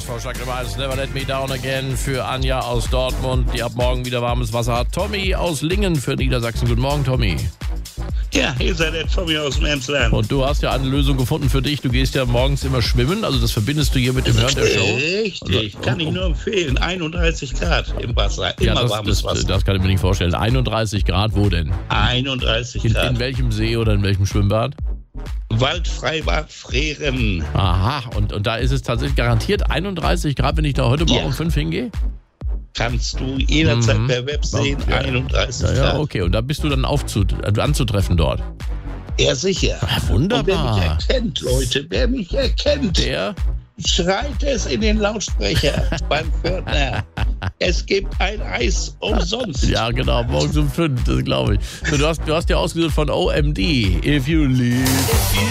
Vorschlag Nummer 1, Never Let Me Down Again für Anja aus Dortmund, die ab morgen wieder warmes Wasser hat. Tommy aus Lingen für Niedersachsen. Guten Morgen, Tommy. Ja, hier ist der Tommy aus dem Emsland. Und du hast ja eine Lösung gefunden für dich. Du gehst ja morgens immer schwimmen, also das verbindest du hier mit dem Hören der Show. Richtig, also, kann ich nur empfehlen. 31 Grad im Wasser, immer warmes Wasser. Das kann ich mir nicht vorstellen. 31 Grad, wo denn? 31 Grad. In welchem See oder in welchem Schwimmbad? Waldfreibad Freren. Aha, und da ist es tatsächlich garantiert 31 Grad, wenn ich da heute Morgen um 5 hingehe? Kannst du jederzeit per Web sehen, ja. 31 Grad. Ja, okay, und da bist du dann anzutreffen dort? Ja, sicher. Ja, wunderbar. Und wer mich erkennt, Leute, wer mich erkennt, der schreit es in den Lautsprecher beim Pförtner. Es gibt ein Eis umsonst. Ja, genau, morgens um 5, das glaube ich. Du hast ja ausgesucht von OMD, If You Leave.